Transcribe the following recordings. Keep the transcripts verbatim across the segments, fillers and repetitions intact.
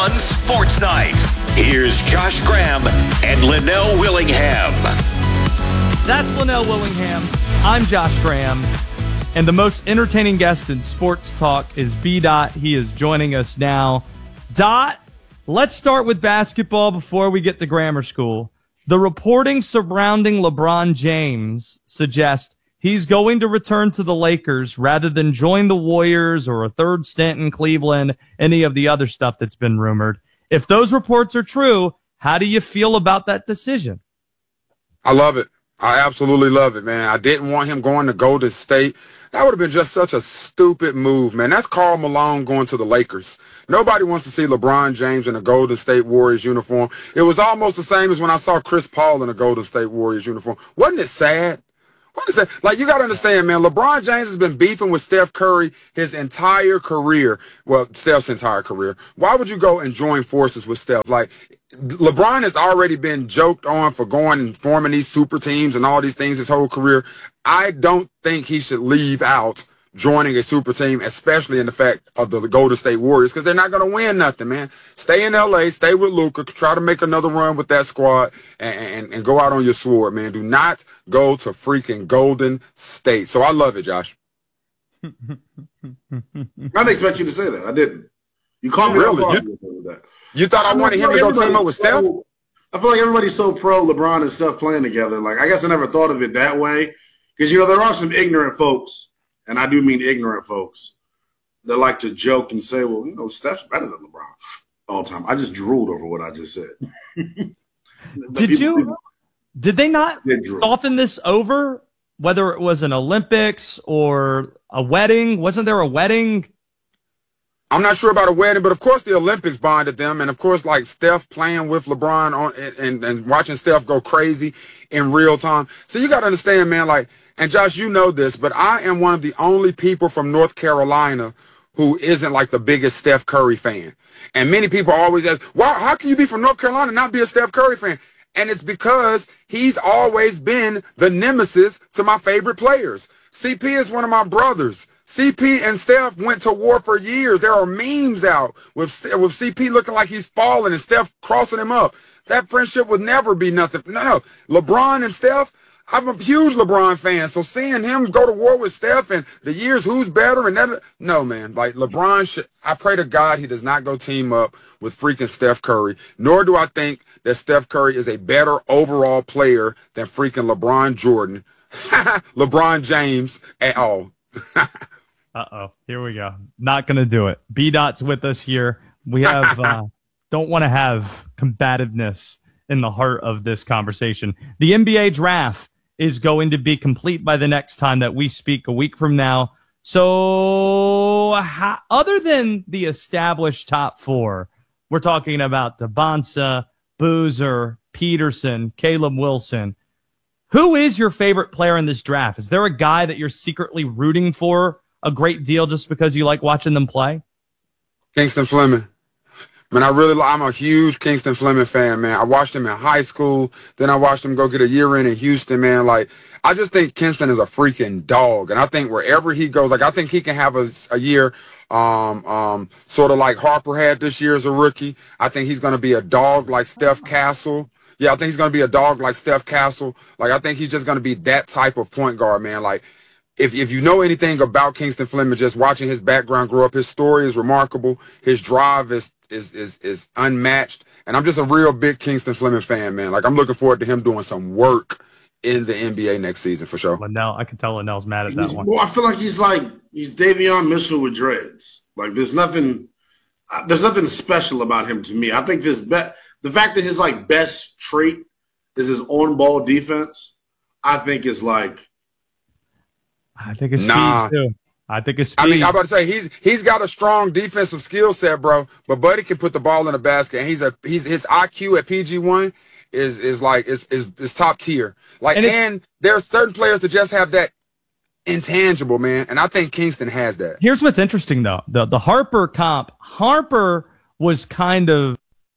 On Sports Night, here's Josh Graham and Linnell Willingham. That's Linnell Willingham. I'm Josh Graham. And the most entertaining guest in sports talk is B. Dot. He is joining us now. Dot, let's start with basketball before we get to grammar school. The reporting surrounding LeBron James suggests he's going to return to the Lakers rather than join the Warriors or a third stint in Cleveland, any of the other stuff that's been rumored. If those reports are true, how do you feel about that decision? I love it. I absolutely love it, man. I didn't want him going to Golden State. That would have been just such a stupid move, man. That's Karl Malone going to the Lakers. Nobody wants to see LeBron James in a Golden State Warriors uniform. It was almost the same as when I saw Chris Paul in a Golden State Warriors uniform. Wasn't it sad? What is that? Like, you got to understand, man, LeBron James has been beefing with Steph Curry his entire career. Well, Steph's entire career. Why would you go and join forces with Steph? Like, LeBron has already been joked on for going and forming these super teams and all these things his whole career. I don't think he should leave out joining a super team, especially in the fact of the, the Golden State Warriors, because they're not going to win nothing, man. Stay in L A, stay with Luka, try to make another run with that squad, and, and, and go out on your sword, man. Do not go to freaking Golden State. So I love it, Josh. I didn't expect you to say that. I didn't. You called me really? off You, with that. you thought I, I wanted him to go team up with Steph? So, I feel like everybody's so pro LeBron and Steph playing together. Like, I guess I never thought of it that way. Because, you know, there are some ignorant folks, and I do mean ignorant folks, that like to joke and say, well, you know, Steph's better than LeBron all the time. I just drooled over what I just said. Did people, you? People, did they not soften this over, whether it was an Olympics or a wedding? Wasn't there a wedding? I'm not sure about a wedding, but of course the Olympics bonded them. And of course, like Steph playing with LeBron on and, and, and watching Steph go crazy in real time. So you got to understand, man, like, and Josh, you know this, but I am one of the only people from North Carolina who isn't like the biggest Steph Curry fan. And many people always ask, why, how can you be from North Carolina and not be a Steph Curry fan? And it's because he's always been the nemesis to my favorite players. C P is one of my brothers. C P and Steph went to war for years. There are memes out with, with C P looking like he's falling and Steph crossing him up. That friendship would never be nothing. No, no. LeBron and Steph, I'm a huge LeBron fan, so seeing him go to war with Steph and the years who's better and that, no, man. Like, LeBron, should, I pray to God he does not go team up with freaking Steph Curry, nor do I think that Steph Curry is a better overall player than freaking LeBron Jordan, LeBron James at all. Uh-oh, here we go. Not going to do it. B-Dot's with us here. We have uh, don't want to have combativeness in the heart of this conversation. The N B A draft is going to be complete by the next time that we speak a week from now. So how, other than the established top four, we're talking about Dabonsa, Boozer, Peterson, Caleb Wilson. Who is your favorite player in this draft? Is there a guy that you're secretly rooting for a great deal just because you like watching them play? Kingston Fleming. Man, I really, I'm a huge Kingston Fleming fan, man. I watched him in high school. Then I watched him go get a year in in Houston, man. Like, I just think Kingston is a freaking dog. And I think wherever he goes, like, I think he can have a, a year um, um, sort of like Harper had this year as a rookie. I think he's going to be a dog like Steph Castle. Yeah, I think he's going to be a dog like Steph Castle. Like, I think he's just going to be that type of point guard, man. Like, If if you know anything about Kingston Fleming, just watching his background grow up, his story is remarkable. His drive is is is is unmatched, and I'm just a real big Kingston Fleming fan, man. Like, I'm looking forward to him doing some work in the N B A next season for sure. Linnell, I can tell Linnell's mad at that he's, one. Well, I feel like he's like he's Davion Mitchell with dreads. Like, there's nothing uh, there's nothing special about him to me. I think this be- the fact that his like best trait is his on ball defense, I think is like. I think it's nah. speed, too. I think it's speed. I mean, I'm about to say, he's he's got a strong defensive skill set, bro. But Buddy can put the ball in the basket, and he's a he's his I Q at P G one is is like is is, is top tier. Like, and, and there are certain players that just have that intangible, man. And I think Kingston has that. Here's what's interesting, though. The the Harper comp. Harper was kind of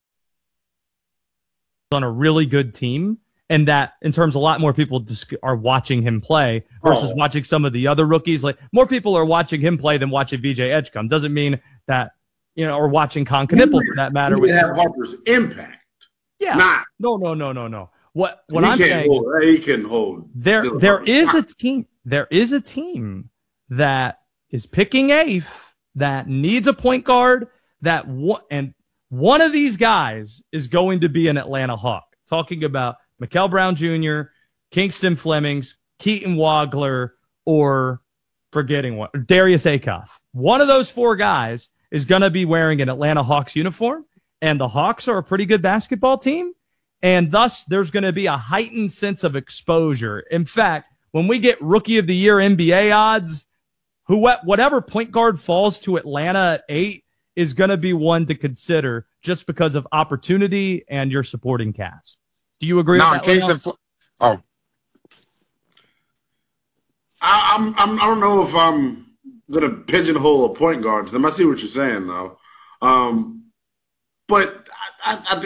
on a really good team, and that in terms a lot more people just are watching him play versus oh. watching some of the other rookies. Like, more people are watching him play than watching V J Edgecombe. Doesn't mean that you know, or watching Con Knipple for that matter. You With, have Harper's impact. yeah. Not. No, no, no, no, no. What what he I'm can't saying hold, he can hold. there Dylan there Harper. is a team there is a team that is picking eighth that needs a point guard that one, and one of these guys is going to be an Atlanta Hawk. Talking about Mikal Brown Junior, Kingston Flemings, Keaton Wagler, or forgetting what, Darius Akoff. One of those four guys is going to be wearing an Atlanta Hawks uniform, and the Hawks are a pretty good basketball team, and thus there's going to be a heightened sense of exposure. In fact, when we get Rookie of the Year N B A odds, who whatever point guard falls to Atlanta at eight is going to be one to consider just because of opportunity and your supporting cast. Do you agree No, with that? Kingston. Fl- oh, I, I'm, I'm, I don't know if I'm going to pigeonhole a point guard to them. I see what you're saying, though. Um, but I, I, I